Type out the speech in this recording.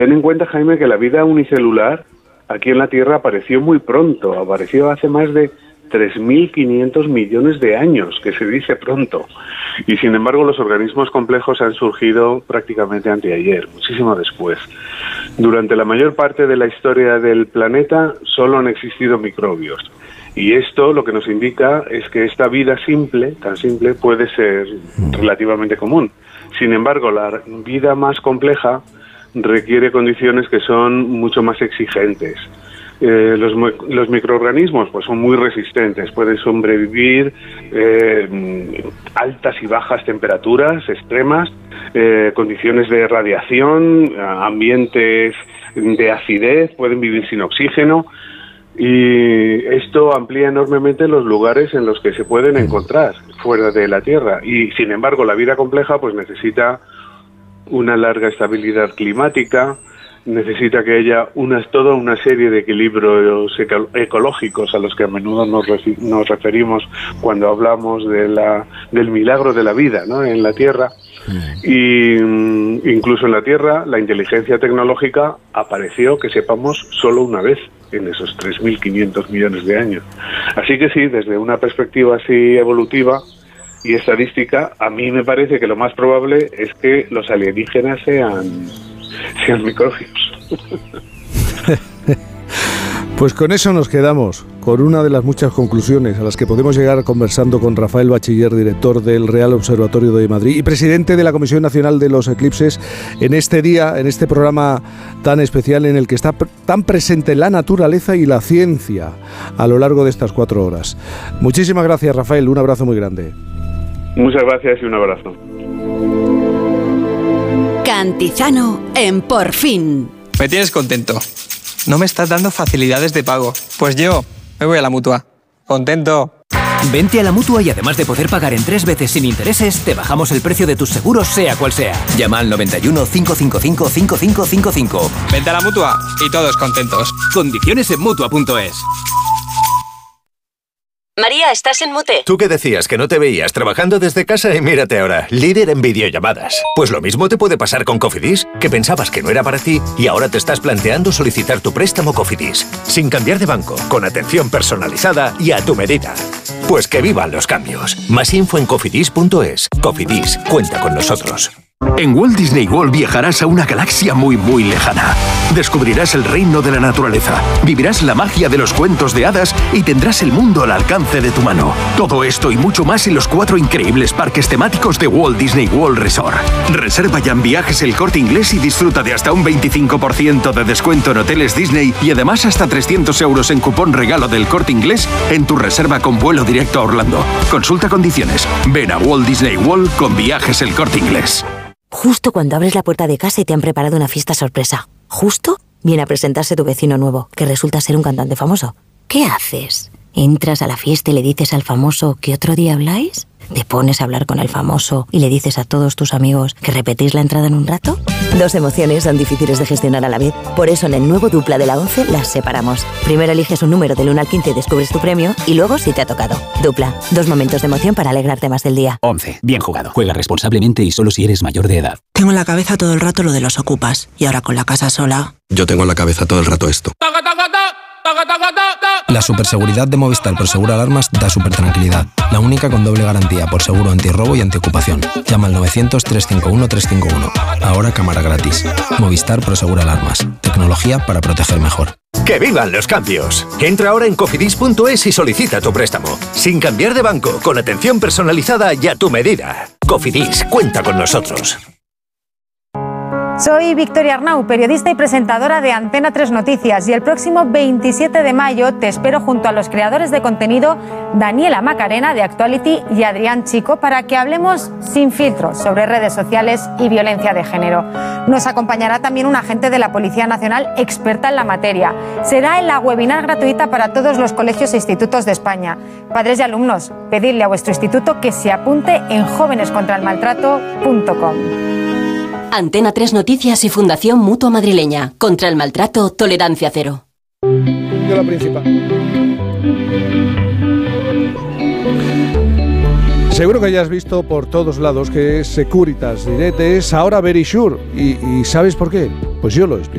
Ten en cuenta, Jaime, que la vida unicelular aquí en la Tierra apareció muy pronto, apareció hace más de 3.500 millones de años, que se dice pronto. Y sin embargo los organismos complejos han surgido prácticamente anteayer, muchísimo después. Durante la mayor parte de la historia del planeta solo han existido microbios. Y esto lo que nos indica es que esta vida simple, tan simple, puede ser relativamente común. Sin embargo, la vida más compleja requiere condiciones que son mucho más exigentes. Los microorganismos pues son muy resistentes, pueden sobrevivir altas y bajas temperaturas extremas, condiciones de radiación, ambientes de acidez, pueden vivir sin oxígeno, y esto amplía enormemente los lugares en los que se pueden encontrar fuera de la Tierra. Y sin embargo la vida compleja pues necesita una larga estabilidad climática, necesita que haya toda una serie de equilibrios ecológicos a los que a menudo nos referimos cuando hablamos del milagro de la vida, ¿no?, en la Tierra. Y incluso en la Tierra la inteligencia tecnológica apareció, que sepamos, solo una vez en esos 3.500 millones de años. Así que sí, desde una perspectiva así evolutiva y estadística, a mí me parece que lo más probable es que los alienígenas sean microbios. Pues con eso nos quedamos, con una de las muchas conclusiones a las que podemos llegar conversando con Rafael Bachiller, director del Real Observatorio de Madrid y presidente de la Comisión Nacional de los Eclipses, en este día, en este programa tan especial en el que está tan presente la naturaleza y la ciencia a lo largo de estas 4 horas. Muchísimas gracias, Rafael, un abrazo muy grande. Muchas gracias y un abrazo. Cantizano en Por Fin. Me tienes contento. No me estás dando facilidades de pago. Pues yo me voy a la Mutua. Contento. Vente a la Mutua y además de poder pagar en 3 veces sin intereses, te bajamos el precio de tus seguros sea cual sea. Llama al 91 555 5555. Vente a la Mutua y todos contentos. Condiciones en Mutua.es. María, estás en mute. ¿Tú qué decías? Que no te veías trabajando desde casa y mírate ahora, líder en videollamadas. Pues lo mismo te puede pasar con Cofidis, que pensabas que no era para ti y ahora te estás planteando solicitar tu préstamo Cofidis, sin cambiar de banco, con atención personalizada y a tu medida. Pues que vivan los cambios. Más info en cofidis.es. Cofidis, cuenta con nosotros. En Walt Disney World viajarás a una galaxia muy muy lejana. Descubrirás el reino de la naturaleza, vivirás la magia de los cuentos de hadas y tendrás el mundo al alcance de tu mano. Todo esto y mucho más en los 4 increíbles parques temáticos de Walt Disney World Resort. Reserva ya en Viajes El Corte Inglés y disfruta de hasta un 25% de descuento en hoteles Disney y además hasta 300 euros en cupón regalo del Corte Inglés en tu reserva con vuelo directo a Orlando. Consulta condiciones. Ven a Walt Disney World con Viajes El Corte Inglés. Justo cuando abres la puerta de casa y te han preparado una fiesta sorpresa. Justo viene a presentarse tu vecino nuevo, que resulta ser un cantante famoso. ¿Qué haces? ¿Entras a la fiesta y le dices al famoso que otro día habláis? ¿Te pones a hablar con el famoso y le dices a todos tus amigos que repetís la entrada en un rato? 2 emociones son difíciles de gestionar a la vez. Por eso en el nuevo Dupla de la 11 las separamos. Primero eliges un número del 1 al 15 y descubres tu premio y luego si te ha tocado. Dupla, 2 momentos de emoción para alegrarte más del día. 11. Bien jugado. Juega responsablemente y solo si eres mayor de edad. Tengo en la cabeza todo el rato lo de los ocupas y ahora con la casa sola. Yo tengo en la cabeza todo el rato esto. La superseguridad de Movistar Prosegur Alarmas da super tranquilidad. La única con doble garantía por seguro antirrobo y antiocupación. Llama al 900-351-351. Ahora cámara gratis. Movistar Prosegur Alarmas. Tecnología para proteger mejor. ¡Que vivan los cambios! Entra ahora en cofidis.es y solicita tu préstamo. Sin cambiar de banco, con atención personalizada y a tu medida. Cofidis, cuenta con nosotros. Soy Victoria Arnau, periodista y presentadora de Antena 3 Noticias, y el próximo 27 de mayo te espero junto a los creadores de contenido Daniela Macarena de Actuality y Adrián Chico para que hablemos sin filtros sobre redes sociales y violencia de género. Nos acompañará también un agente de la Policía Nacional experta en la materia. Será en la webinar gratuita para todos los colegios e institutos de España. Padres y alumnos, pedidle a vuestro instituto que se apunte en jovenescontraelmaltrato.com. Antena 3 Noticias y Fundación Mutua Madrileña. Contra el maltrato, tolerancia cero. De la principal. Seguro que ya has visto por todos lados que Securitas Direct es ahora Verisure. ¿Y sabes por qué? Pues yo lo explico.